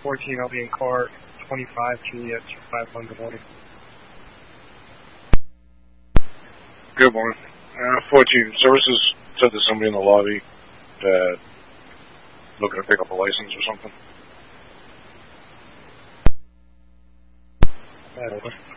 14, I'll be in car 25G at 500 morning. Good morning. 14, services said there's somebody in the lobby that looking to pick up a license or something. Over.